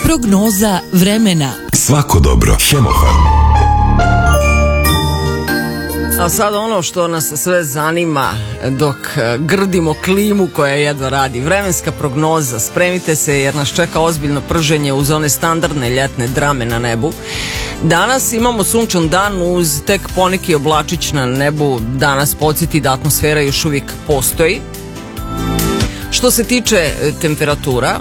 Prognoza vremena. Svako dobro. Hemofarm. A sad ono što nas sve zanima dok grdimo klimu koja jedva radi. Vremenska prognoza. Spremite se jer nas čeka ozbiljno prženje uz one standardne ljetne drame na nebu. Danas imamo sunčan dan uz tek poneki oblačić na nebu. Danas podsjeti da atmosfera još uvijek postoji. Što se tiče temperatura,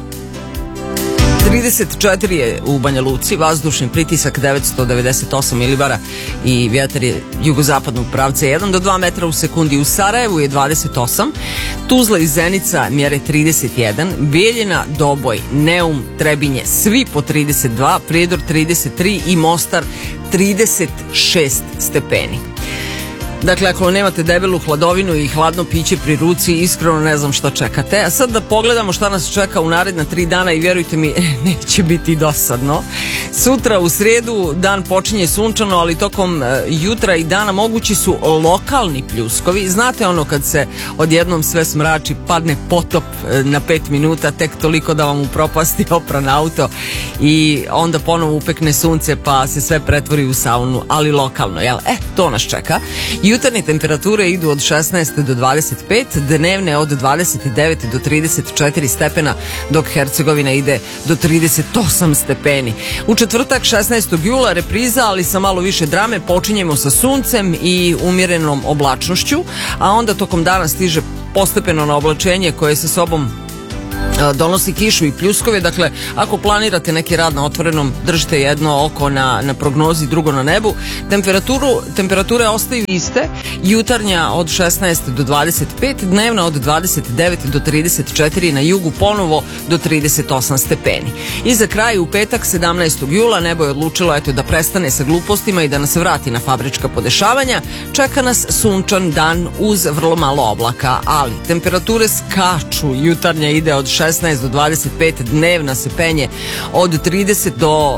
34 je u Banja Luci, vazdušni pritisak 998 milibara i vjetar je jugozapadnog pravca 1 do 2 metra u sekundi. U Sarajevu je 28, Tuzla i Zenica mjere 31, Bijeljina, Doboj, Neum, Trebinje, svi po 32, Prijedor 33 i Mostar 36 stepeni. Dakle, ako nemate debelu hladovinu i hladno piće pri ruci, iskreno ne znam što čekate. A sad da pogledamo šta nas čeka u naredna 3 dana i vjerujte mi, neće biti dosadno. Sutra u srijedu dan počinje sunčano, ali tokom jutra i dana mogući su lokalni pljuskovi. Znate ono kad se odjednom sve smrači, padne potop na 5 minuta, tek toliko da vam upropasti opran auto i onda ponovo upekne sunce pa se sve pretvori u saunu, ali lokalno, jel? To nas čeka. Jutarnje temperature idu od 16 do 25, dnevne od 29 do 34 stepena, dok Hercegovina ide do 38 stepeni. U četvrtak 16. jula repriza, ali sa malo više drame, počinjemo sa suncem i umjerenom oblačnošću, a onda tokom dana stiže postepeno na oblačenje koje sa sobom donosi kišu i pljuskove. Dakle, ako planirate neki rad na otvorenom, držite jedno oko na prognozi, drugo na nebu. Temperature ostaju iste, jutarnja od 16 do 25, dnevna od 29 do 34, na jugu ponovo do 38 stepeni. I za kraj u petak 17. jula nebo je odlučilo da prestane sa glupostima i da nas vrati na fabrička podešavanja. Čeka nas sunčan dan uz vrlo malo oblaka, ali temperature skaču, jutarnja ide od 16 do 25, dnevna se penje od 30 do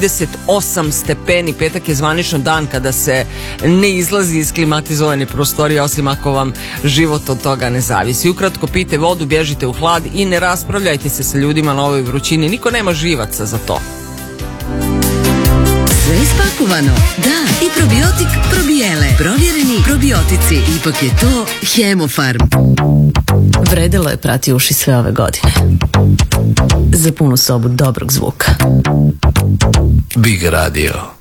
38 stepeni. Petak je zvanično dan kada se ne izlazi iz klimatizovane prostorije, osim ako vam život od toga ne zavisi. Ukratko, pijte vodu, bježite u hlad i ne raspravljajte se sa ljudima na ovoj vrućini. Niko nema živaca za to. Sve ispakovano. Da, i probiotik probijele. Provjereni probiotici. Ipak je to Hemofarm. Vredelo je prati uši sve ove godine. Za punu sobu dobrog zvuka. Big Radio.